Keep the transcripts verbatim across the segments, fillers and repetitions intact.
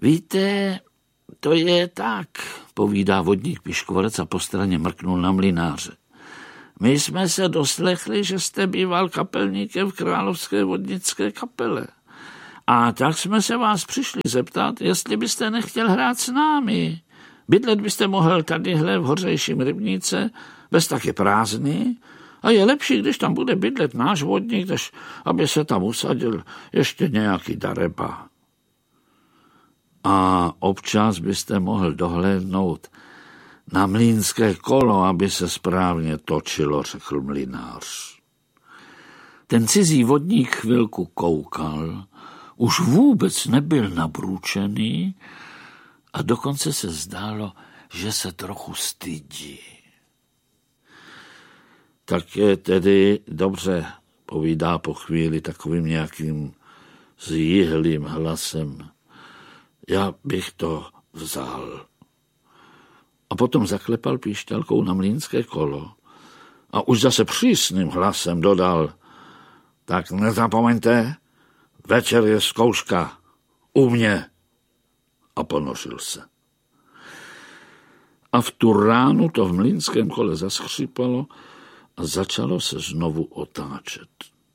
Víte, to je tak, povídá vodník Piškvorec a po straně mrknul na mlynáře. My jsme se doslechli, že jste býval kapelníkem v Královské vodnické kapele. A tak jsme se vás přišli zeptat, jestli byste nechtěl hrát s námi. Bydlet byste mohl tadyhle v hořejším rybníce, bez tak je prázdný, a je lepší, když tam bude bydlet náš vodník, než aby se tam usadil ještě nějaký dareba. A občas byste mohl dohlédnout na mlýnské kolo, aby se správně točilo, řekl mlynář. Ten cizí vodník chvilku koukal, už vůbec nebyl nabrůčený a dokonce se zdálo, že se trochu stydí. Tak je tedy dobře, povídá po chvíli takovým nějakým zjihlým hlasem. Já bych to vzal. A potom zaklepal píšťalkou na mlýnské kolo a už zase přísným hlasem dodal, tak nezapomeňte, večer je zkouška u mě. A ponořil se. A v tu ránu to v mlýnském kole zaskřípalo a začalo se znovu otáčet.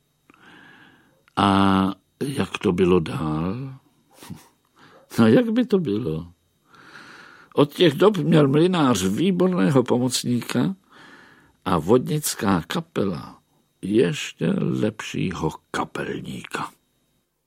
A jak to bylo dál? No jak by to bylo? Od těch dob měl mlynář výborného pomocníka a vodnická kapela ještě lepšího kapelníka.